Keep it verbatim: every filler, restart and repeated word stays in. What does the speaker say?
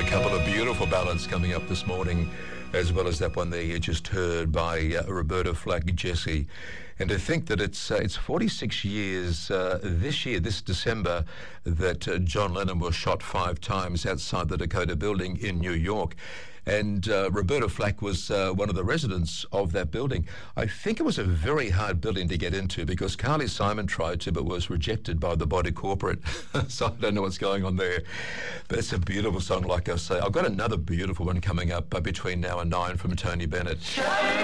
A couple of beautiful ballads coming up this morning, as well as that one there you just heard by uh, Roberta Flack, Jessie. And to think that it's uh, it's forty-six years uh, this year, this December, that uh, John Lennon was shot five times outside the Dakota Building in New York. And uh, Roberta Flack was uh, one of the residents of that building. I think it was a very hard building to get into because Carly Simon tried to, but was rejected by the body corporate. So I don't know what's going on there. But it's a beautiful song, like I say. I've got another beautiful one coming up uh, between now and nine from Tony Bennett.